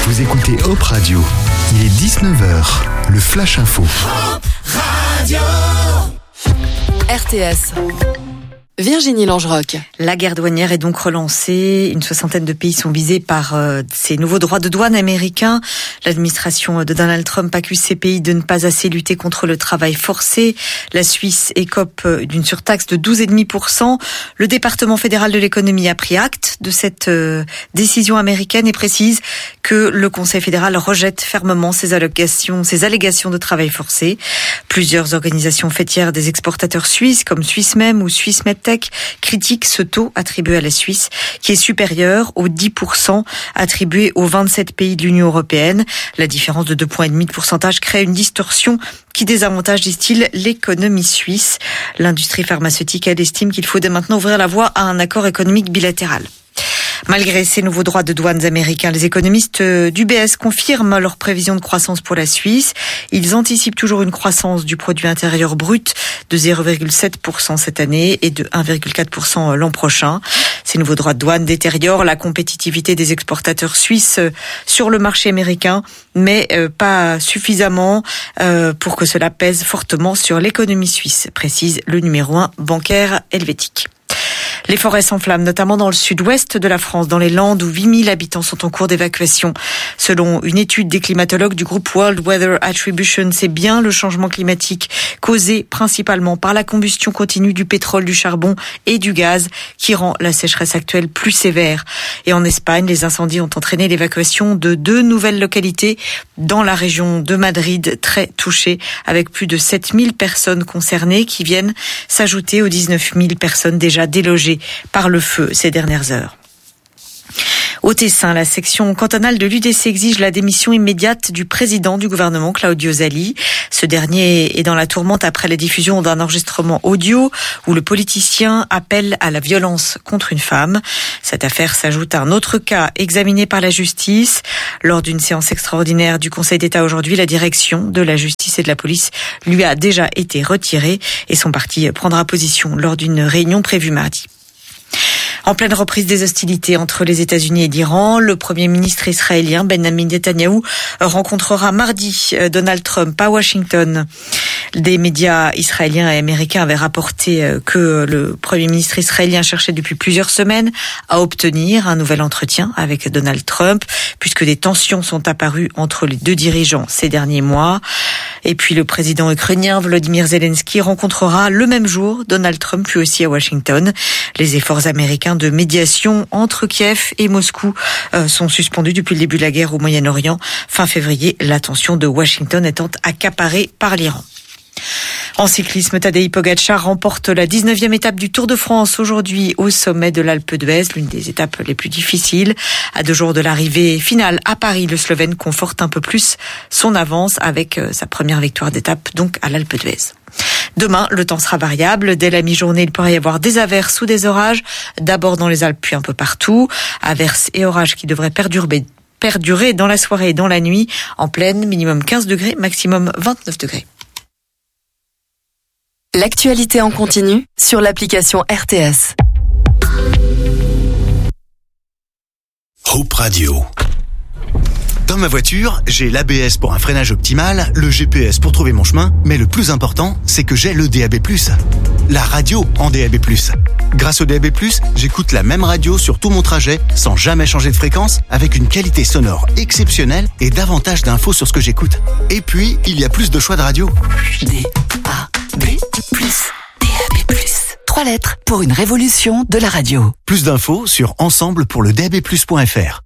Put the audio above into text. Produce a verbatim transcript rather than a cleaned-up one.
Vous écoutez Hop Radio. Il est dix-neuf heures. Le Flash Info. Hop Radio. R T S. Virginie Langeroc. La guerre douanière est donc relancée. Une soixantaine de pays sont visés par euh, ces nouveaux droits de douane américains. L'administration de Donald Trump accuse ces pays de ne pas assez lutter contre le travail forcé. La Suisse écope d'une surtaxe de douze virgule cinq pour cent. Le département fédéral de l'économie a pris acte de cette euh, décision américaine et précise que le Conseil fédéral rejette fermement ces allégations, ces allégations de travail forcé. Plusieurs organisations fêtières des exportateurs suisses, comme SwissMem ou SwissMedTech, critique ce taux attribué à la Suisse, qui est supérieur aux dix pour cent attribués aux vingt-sept pays de l'Union européenne. La différence de deux virgule cinq points de pourcentage crée une distorsion qui désavantage, disent-ils, l'économie suisse. L'industrie pharmaceutique, elle, estime qu'il faut dès maintenant ouvrir la voie à un accord économique bilatéral. Malgré ces nouveaux droits de douane américains, les économistes d'U B S confirment leurs prévisions de croissance pour la Suisse. Ils anticipent toujours une croissance du produit intérieur brut de zéro virgule sept pour cent cette année et de un virgule quatre pour cent l'an prochain. Ces nouveaux droits de douane détériorent la compétitivité des exportateurs suisses sur le marché américain, mais pas suffisamment pour que cela pèse fortement sur l'économie suisse, précise le numéro un bancaire helvétique. Les forêts s'enflamment, notamment dans le sud-ouest de la France, dans les Landes, où huit mille habitants sont en cours d'évacuation. Selon une étude des climatologues du groupe World Weather Attribution, c'est bien le changement climatique causé principalement par la combustion continue du pétrole, du charbon et du gaz qui rend la sécheresse actuelle plus sévère. Et en Espagne, les incendies ont entraîné l'évacuation de deux nouvelles localités dans la région de Madrid, très touchée, avec plus de sept mille personnes concernées qui viennent s'ajouter aux dix-neuf mille personnes déjà délogées par le feu ces dernières heures. Au Tessin, la section cantonale de l'U D C exige la démission immédiate du président du gouvernement, Claudio Zali. Ce dernier est dans la tourmente après la diffusion d'un enregistrement audio où le politicien appelle à la violence contre une femme. Cette affaire s'ajoute à un autre cas examiné par la justice. Lors d'une séance extraordinaire du Conseil d'État aujourd'hui, la direction de la justice et de la police lui a déjà été retirée et son parti prendra position lors d'une réunion prévue mardi. En pleine reprise des hostilités entre les États-Unis et l'Iran, le Premier ministre israélien Benjamin Netanyahou rencontrera mardi Donald Trump à Washington. Des médias israéliens et américains avaient rapporté que le Premier ministre israélien cherchait depuis plusieurs semaines à obtenir un nouvel entretien avec Donald Trump, puisque des tensions sont apparues entre les deux dirigeants ces derniers mois. Et puis le président ukrainien Volodymyr Zelensky rencontrera le même jour Donald Trump, lui aussi à Washington. Les efforts américains de médiation entre Kiev et Moscou euh, sont suspendus depuis le début de la guerre au Moyen-Orient. Fin février, l'attention de Washington étant accaparée par l'Iran. En cyclisme, Tadej Pogačar remporte la dix-neuvième étape du Tour de France aujourd'hui au sommet de l'Alpe d'Huez, l'une des étapes les plus difficiles. À deux jours de l'arrivée finale à Paris, le Slovène conforte un peu plus son avance avec sa première victoire d'étape, donc à l'Alpe d'Huez. Demain, le temps sera variable. Dès la mi-journée, il pourrait y avoir des averses ou des orages, d'abord dans les Alpes puis un peu partout. Averses et orages qui devraient perdurer, perdurer dans la soirée et dans la nuit. En pleine, minimum quinze degrés, maximum vingt-neuf degrés. L'actualité en continu sur l'application R T S. Hop Radio. Dans ma voiture, j'ai l'A B S pour un freinage optimal, le G P S pour trouver mon chemin, mais le plus important, c'est que j'ai le D A B plus. La radio en D A B plus. Grâce au D A B plus, j'écoute la même radio sur tout mon trajet, sans jamais changer de fréquence, avec une qualité sonore exceptionnelle et davantage d'infos sur ce que j'écoute. Et puis, il y a plus de choix de radio. D A B plus. D A B plus. Trois lettres pour une révolution de la radio. Plus d'infos sur ensemble pour le D A B plus point F R.